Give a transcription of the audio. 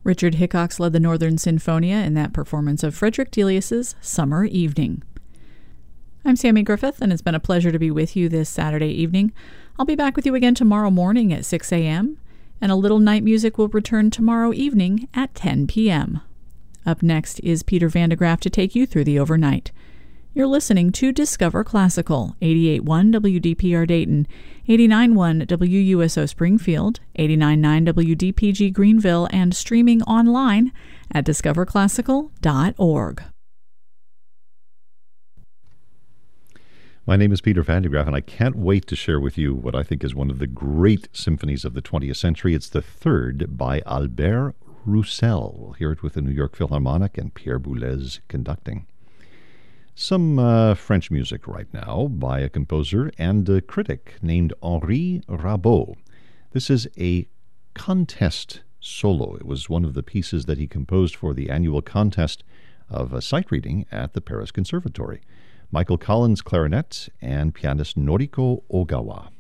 Richard Hickox led the Northern Sinfonia in that performance of Frederick Delius's Summer Evening. I'm Sammy Griffith, and it's been a pleasure to be with you this Saturday evening. I'll be back with you again tomorrow morning at 6 a.m., and A Little Night Music will return tomorrow evening at 10 p.m. Up next is Peter Van de Graaff to take you through the overnight. You're listening to Discover Classical, 88.1 WDPR Dayton, 89.1 WUSO Springfield, 89.9 WDPG Greenville, and streaming online at discoverclassical.org. My name is Peter Van de Graaff, and I can't wait to share with you what I think is one of the great symphonies of the 20th century. It's the third by Albert Roussel. We'll hear it with the New York Philharmonic and Pierre Boulez conducting. Some French music right now by a composer and a critic named Henri Rabault. This is a contest solo. It was one of the pieces that he composed for the annual contest of sight reading at the Paris Conservatory. Michael Collins, clarinet, and pianist Noriko Ogawa.